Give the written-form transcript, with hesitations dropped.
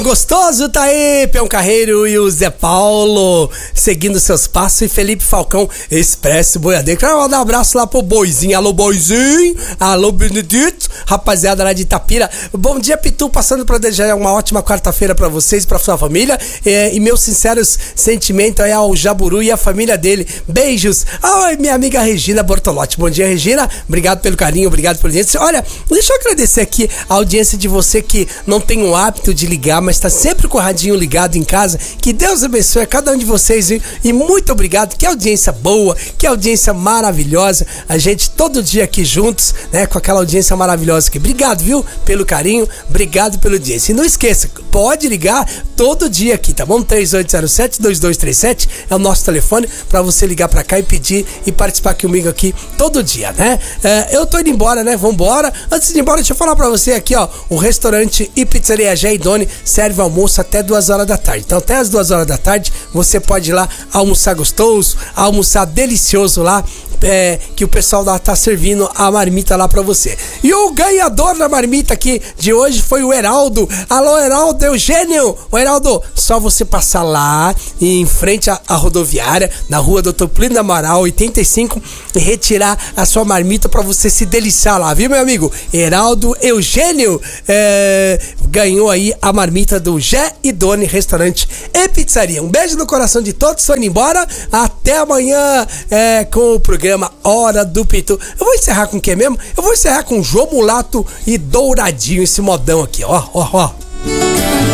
Gostoso tá aí, Peão Carreiro e o Zé Paulo seguindo seus passos, e Felipe Falcão, Expresso Boiadeiro. Quero mandar um abraço lá pro Boizinho. Alô, Boizinho. Alô, Benedito. Rapaziada lá de Itapira. Bom dia, Pitu. Passando pra desejar uma ótima quarta-feira pra vocês e pra sua família. E meus sinceros sentimentos aí ao Jaburu e a família dele. Beijos. Ai, minha amiga Regina Bortolotti. Bom dia, Regina. Obrigado pelo carinho, obrigado pela audiência. Olha, deixa eu agradecer aqui a audiência de você que não tem o hábito de ligar, mas está sempre com o radinho ligado em casa. Que Deus abençoe a cada um de vocês, hein? E muito obrigado. Que audiência boa, que audiência maravilhosa. A gente todo dia aqui juntos, né? Com aquela audiência maravilhosa aqui. Obrigado, viu? Pelo carinho, obrigado pela audiência. E não esqueça, pode ligar todo dia aqui, tá bom? 3807-2237 é o nosso telefone para você ligar para cá e pedir e participar comigo aqui todo dia, né? Eu tô indo embora, né? Vambora. Antes de ir embora, deixa eu falar para você aqui, ó. O restaurante e pizzaria Jé e Doni serve almoço até 2 horas da tarde. Então até as 2 horas da tarde você pode ir lá almoçar gostoso, almoçar delicioso lá, que o pessoal lá tá servindo a marmita lá pra você. E o ganhador da marmita aqui de hoje foi o Heraldo. Alô, Heraldo, Eugênio. O Heraldo, só você passar lá em frente à rodoviária, na rua Doutor Plínio da Amaral 85, e retirar a sua marmita pra você se deliciar lá, viu, meu amigo? Heraldo Eugênio ganhou aí a marmita do Jé e Doni Restaurante e Pizzaria. Um beijo no coração de todos, tô indo embora. Até amanhã com o programa Hora do Pitu. Eu vou encerrar com o que mesmo? Eu vou encerrar com João Mulato e Douradinho, esse modão aqui, ó.